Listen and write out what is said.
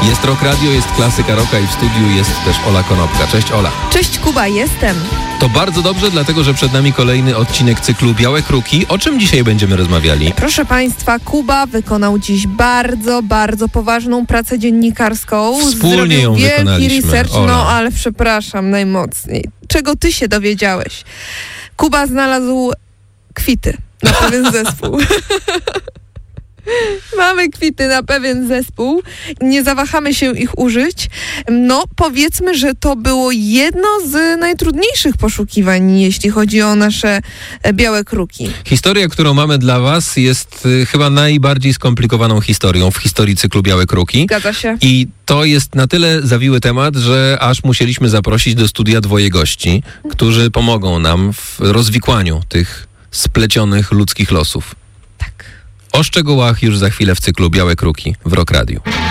Jest Rock Radio, jest klasyka rocka i w studiu jest też Ola Konopka. Cześć Ola. Cześć Kuba, jestem. To bardzo dobrze, dlatego że przed nami kolejny odcinek cyklu Białe Kruki. O czym dzisiaj będziemy rozmawiali? Proszę Państwa, Kuba wykonał dziś bardzo poważną pracę dziennikarską. Wspólnie ją wielki wykonaliśmy. research, Ola. ale przepraszam najmocniej. Czego ty się dowiedziałeś? Kuba znalazł kwity na pewien zespół. Mamy kwity na pewien zespół. Nie zawahamy się ich użyć. No, powiedzmy, że to było jedno z najtrudniejszych poszukiwań, jeśli chodzi o nasze białe kruki. Historia, którą mamy dla was, jest chyba najbardziej skomplikowaną historią w historii cyklu Białe Kruki. Zgadza się. I to jest na tyle zawiły temat, że aż musieliśmy zaprosić do studia dwoje gości, którzy pomogą nam w rozwikłaniu tych splecionych ludzkich losów. Tak. O szczegółach już za chwilę w cyklu Białe Kruki w Rock Radio.